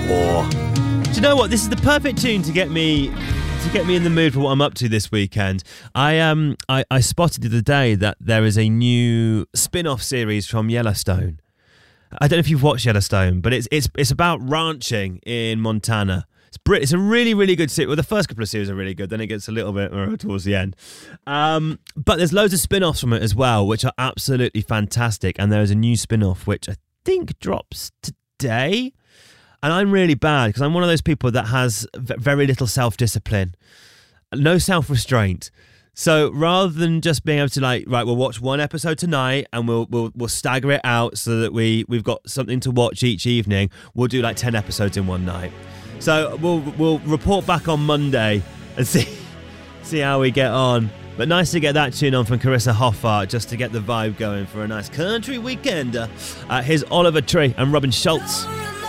War. Do you know what? This is the perfect tune to get me in the mood for what I'm up to this weekend. I spotted the other day that there is a new spin-off series from Yellowstone. I don't know if you've watched Yellowstone, but it's about ranching in Montana. It's a really, really good series. Well, the first couple of series are really good. Then it gets a little bit towards the end. But there's loads of spin-offs from it as well, which are absolutely fantastic. And there is a new spin-off, which I think drops today. And I'm really bad because I'm one of those people that has very little self-discipline, no self-restraint. So rather than just being able to we'll watch one episode tonight and we'll stagger it out so that we've got something to watch each evening, we'll do 10 episodes in one night. So we'll report back on Monday and see how we get on. But nice to get that tune on from Carissa Hoffart just to get the vibe going for a nice country weekender. Here's Oliver Tree and Robin Schultz.